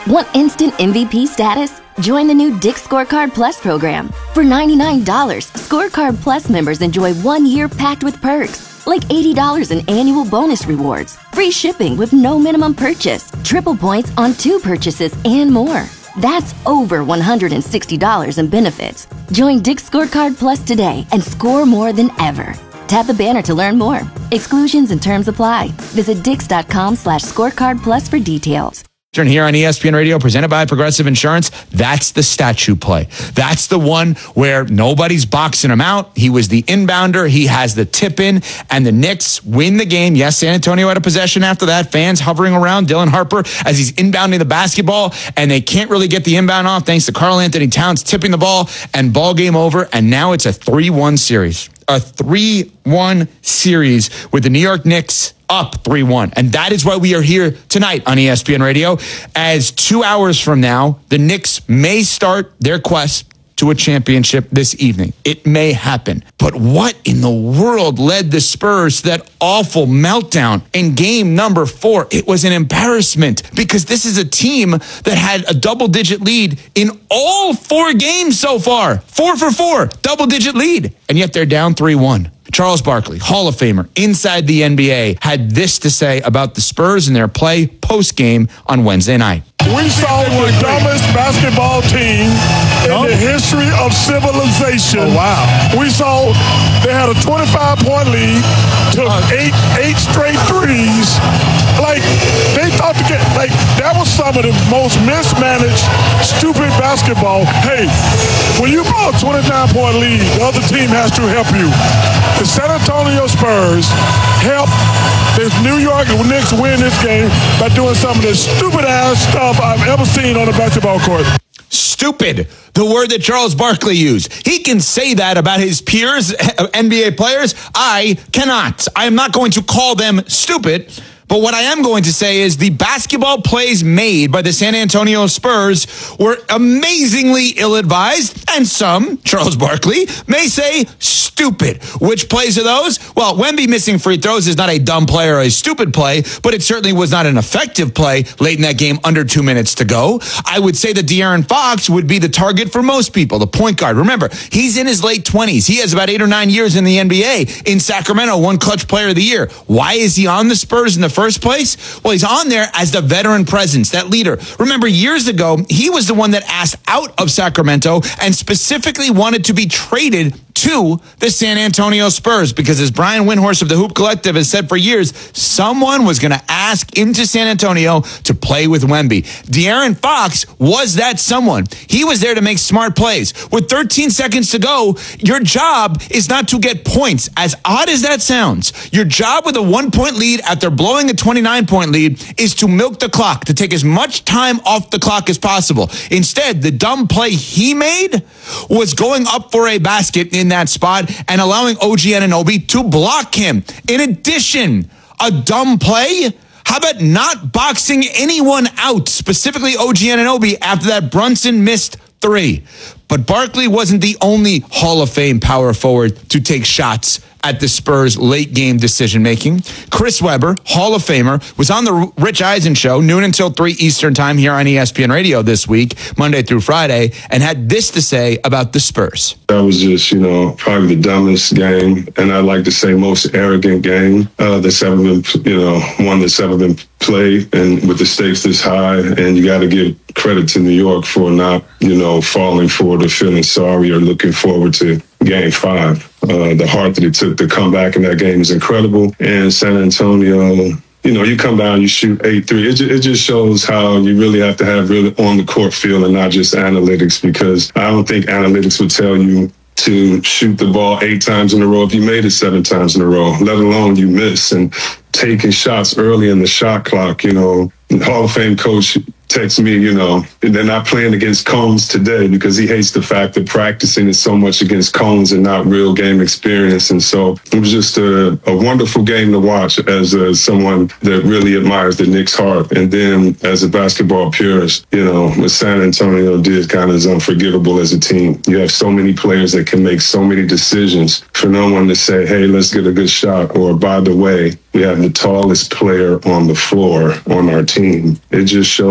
Want instant MVP status? Join the new Dick's Scorecard Plus program. For $99, Scorecard Plus members enjoy 1 year packed with perks, like $80 in annual bonus rewards, free shipping with no minimum purchase, triple points on 2 purchases, and more. That's over $160 in benefits. Join Dick's Scorecard Plus today and score more than ever. Tap the banner to learn more. Exclusions and terms apply. Visit dix.com/scorecardplus for details. Here on ESPN Radio, presented by Progressive Insurance. That's the statue play. That's the one where nobody's boxing him out. He was the inbounder. He has the tip in, and the Knicks win the game. Yes, San Antonio had a possession after that. Fans hovering around Dylan Harper as he's inbounding the basketball, and they can't really get the inbound off thanks to Karl Anthony Towns tipping the ball, and ball game over. And now it's a 3-1 series. A 3-1 series with the New York Knicks up 3-1. And that is why we are here tonight on ESPN Radio, as 2 hours from now, the Knicks may start their quest to a championship this evening. It may happen. But what in the world led the Spurs to that awful meltdown in game number 4? It was an embarrassment, because this is a team that had a double-digit lead in all 4 games so far. 4 for 4, double-digit lead. And yet they're down 3-1. Charles Barkley, Hall of Famer, inside the NBA, had this to say about the Spurs and their play post-game on Wednesday night. We saw the dumbest basketball team in the history of civilization. Oh, wow. We saw they had a 25-point lead, took eight straight threes. Like, they thought to get, like, that was some of the most mismanaged, stupid basketball. Hey, when you blow a 29-point lead, the other team has to help you. The San Antonio Spurs helped the New York Knicks win this game by doing some of the stupid-ass stuff I've ever seen on a basketball court. Stupid, the word that Charles Barkley used. He can say that about his peers, NBA players. I cannot. I am not going to call them stupid. But what I am going to say is the basketball plays made by the San Antonio Spurs were amazingly ill-advised, and some, Charles Barkley, may say stupid. Which plays are those? Well, Wemby missing free throws is not a dumb play or a stupid play, but it certainly was not an effective play late in that game, under 2 minutes to go. I would say that De'Aaron Fox would be the target for most people, the point guard. Remember, he's in his late 20s. He has about 8 or 9 years in the NBA. In Sacramento, won Clutch Player of the Year. Why is he on the Spurs in the first place? Well, he's on there as the veteran presence, that leader. Remember, years ago, he was the one that asked out of Sacramento and specifically wanted to be traded to the San Antonio Spurs, because as Brian Windhorst of the Hoop Collective has said for years, someone was going to ask into San Antonio to play with Wemby. De'Aaron Fox was that someone. He was there to make smart plays. With 13 seconds to go, your job is not to get points. As odd as that sounds, your job with a 1-point lead after blowing a 29-point lead is to milk the clock, to take as much time off the clock as possible. Instead, the dumb play he made was going up for a basket in that spot and allowing OG Anunoby to block him. In addition, a dumb play? How about not boxing anyone out, specifically OG Anunoby, after that Brunson missed 3? But Barkley wasn't the only Hall of Fame power forward to take shots at the Spurs' late game decision-making. Chris Webber, Hall of Famer, was on the Rich Eisen show, noon until 3 Eastern time here on ESPN Radio this week, Monday through Friday, and had this to say about the Spurs. That was just, probably the dumbest game, and I'd like to say most arrogant game that's ever been, one that's ever been played, and with the stakes this high. And you got to give credit to New York for not, falling forward or feeling sorry or looking forward to Game 5. The heart that it took to come back in that game is incredible. And San Antonio, you come down, you shoot 8-3. It just shows how you really have to have really on the court feel and not just analytics, because I don't think analytics would tell you to shoot the ball 8 times in a row if you made it 7 times in a row, let alone you miss. And taking shots early in the shot clock, Hall of Fame coach texts me, they're not playing against cones today because he hates the fact that practicing is so much against cones and not real game experience. And so it was just a wonderful game to watch as someone that really admires the Knicks' heart. And then as a basketball purist, what San Antonio did kind of is unforgivable as a team. You have so many players that can make so many decisions for no one to say, hey, let's get a good shot, or by the way, we have the tallest player on the floor on our team. It just shows